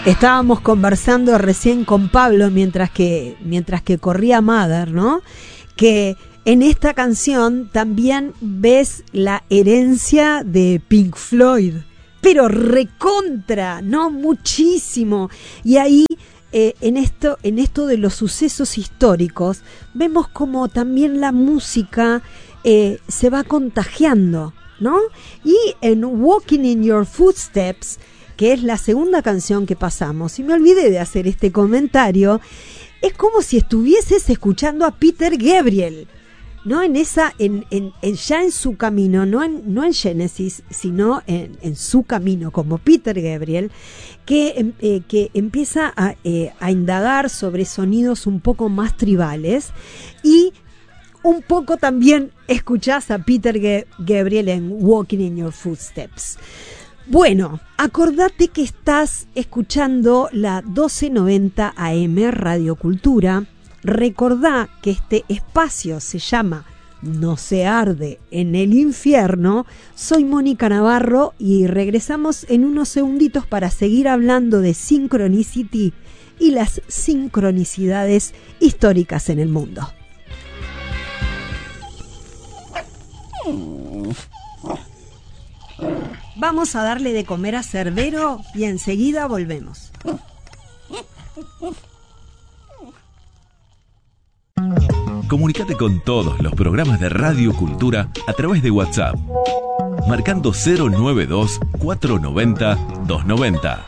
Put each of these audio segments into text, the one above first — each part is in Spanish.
Estábamos conversando recién con Pablo mientras que corría Mother, ¿no? Que en esta canción también ves la herencia de Pink Floyd, pero recontra, ¿no? Muchísimo. Y ahí, en esto de los sucesos históricos, vemos como también la música se va contagiando, ¿no? Y en Walking in Your Footsteps, que es la segunda canción que pasamos, y me olvidé de hacer este comentario, es como si estuvieses escuchando a Peter Gabriel, ¿no? Ya en su camino, no en Genesis, sino en su camino como Peter Gabriel, que empieza a indagar sobre sonidos un poco más tribales, y un poco también escuchás a Peter Gabriel en Walking in Your Footsteps. Bueno, acordate que estás escuchando la 1290 AM Radio Cultura. Recordá que este espacio se llama No se arde en el infierno. Soy Mónica Navarro y regresamos en unos segunditos para seguir hablando de Synchronicity y las sincronicidades históricas en el mundo. Vamos a darle de comer a Cerbero y enseguida volvemos. Comunicate con todos los programas de Radio Cultura a través de WhatsApp, marcando 092-490-290.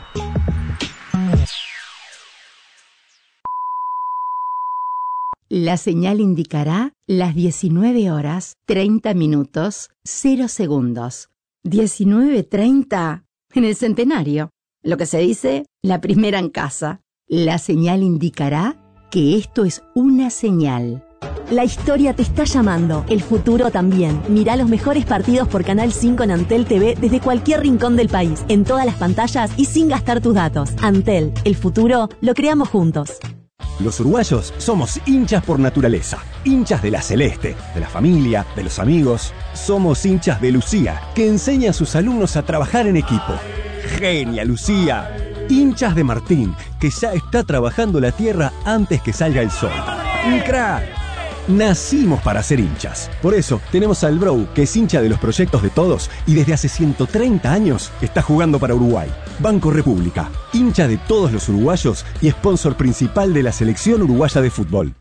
La señal indicará las 19 horas 30 minutos 0 segundos. 19:30 en el centenario. Lo que se dice, la primera en casa. La señal indicará que esto es una señal. La historia te está llamando, el futuro también. Mirá los mejores partidos por Canal 5 en Antel TV desde cualquier rincón del país, en todas las pantallas y sin gastar tus datos. Antel, el futuro lo creamos juntos. Los uruguayos somos hinchas por naturaleza, hinchas de la celeste, de la familia, de los amigos. Somos hinchas de Lucía, que enseña a sus alumnos a trabajar en equipo. ¡Genia, Lucía! Hinchas de Martín, que ya está trabajando la tierra antes que salga el sol. ¡Un crack! Nacimos para ser hinchas. Por eso tenemos al Bro, que es hincha de los proyectos de todos y desde hace 130 años está jugando para Uruguay. Banco República, hincha de todos los uruguayos y sponsor principal de la selección uruguaya de fútbol.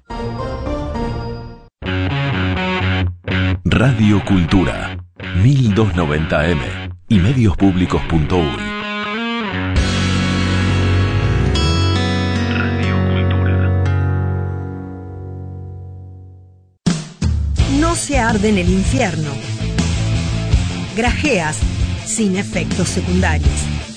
Radio Cultura 1290M y mediospublicos.uy. No se arde en el infierno. Grajeas sin efectos secundarios.